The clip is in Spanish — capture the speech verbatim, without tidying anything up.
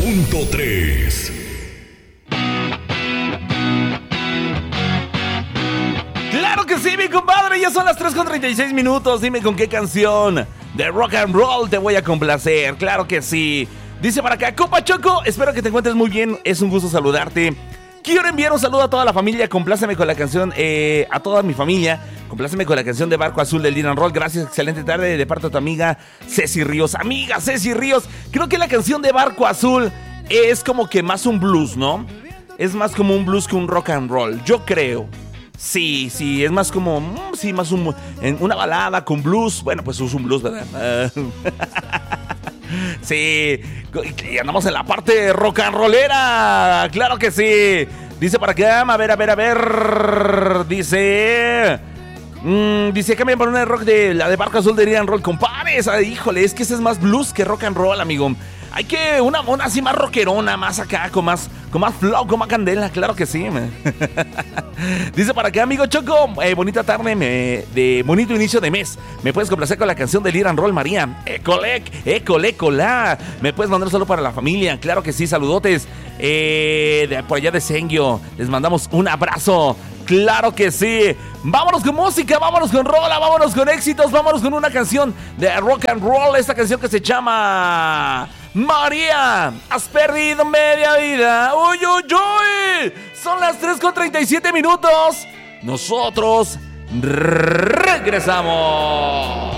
punto tres. ¡Claro que sí, mi compadre! Ya son las tres con treinta y seis minutos. Dime con qué canción de rock and roll te voy a complacer. ¡Claro que sí! Dice para acá, Copa Choco, espero que te encuentres muy bien. Es un gusto saludarte. Quiero enviar un saludo a toda la familia. Compláceme con la canción, eh, a toda mi familia. Compláceme con la canción de Barco Azul del Rock and Roll. Gracias, excelente tarde de parte de tu amiga Ceci Ríos. Amiga Ceci Ríos, creo que la canción de Barco Azul es como que más un blues, ¿no? Es más como un blues que un rock and roll, yo creo. Sí, sí, es más como, mm, sí, más un, en una balada con blues. Bueno, pues es un blues, ¿verdad? Uh, sí, y andamos en la parte rock and rollera, claro que sí. Dice para acá, a ver, a ver, a ver, dice... Mm, dice que me ponen el rock de la de Barco Azul de Rock and Roll, compadres. Ay, híjole, es que ese es más blues que rock and roll, amigo. Hay que una mona así más rockerona, más acá, con más, con más flow, con más candela, claro que sí. Dice para acá, amigo Choco, eh, bonita tarde, me, de bonito inicio de mes. ¿Me puedes complacer con la canción de Rock and Roll, María? Ecolec, ecole, colá. ¿Me puedes mandar solo para la familia? Claro que sí, saludotes. Eh, de, por allá de Senguio, les mandamos un abrazo. Claro que sí. Vámonos con música, vámonos con rola, vámonos con éxitos, vámonos con una canción de rock and roll. Esta canción que se llama María, has perdido media vida. Uy, uy, uy. Son las tres con treinta y siete minutos. Nosotros regresamos.